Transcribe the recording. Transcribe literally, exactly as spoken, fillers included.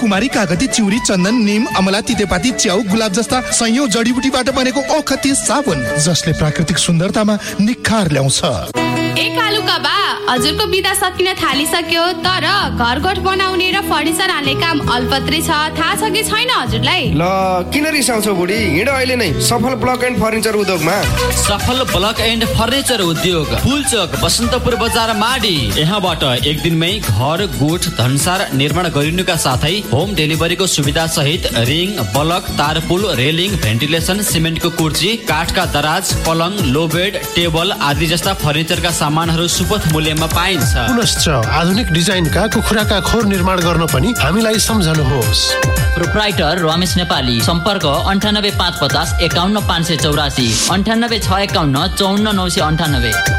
कुमारी, कागती, चिउरी, चन्दन, निम, अमला, तितेपाती, च्याउ, गुलाब जस्ता सयौं जडीबुटीबाट बनेको औखती साबुन जसले प्राकृतिक सुन्दरतामा निखार ल्याउँछ। ए कालुका बा, हजुरको बिदा सकिन थालिसक्यो, तर घरगोठ बनाउने र फर्निचर हाल्ने काम अल्पत्रै छ, थाहा छ कि छैन हजुरलाई? ल किन रिसाउँछौ बुढी, हिँड अहिले नै सफल ब्लक एन्ड फर्निचर उद्योगमा। सफल ब्लक एन्ड फर्निचर उद्योग, फुलचोक, बसन्तपुर बजार, माडी। यहाँबाट एक दिनमै घर, गोठ, धनसार निर्माण गरिनुका साथै होम डेलिभरीको सुविधा सहित रिङ, बलक, तारपुल, रेलिङ, भेन्टिलेसन, सिमेन्टको कुर्ची, काठका दराज, पलङ, लो बेड, टेबल आदि जस्ता फर्निचरका सामानहरू सुपथ मूल्यमा पाइन्छ। पुनश्च आधुनिक डिजाइनका कुखुराका खोर निर्माण गर्न पनि हामीलाई सम्झनुहोस्। प्रोप्राइटर रमेश नेपाली, सम्पर्क अन्ठानब्बे पाँच पचास एकाउन्न पाँच सय चौरासी, अन्ठानब्बे छ एकाउन्न चौन्न नौ सय अन्ठानब्बे।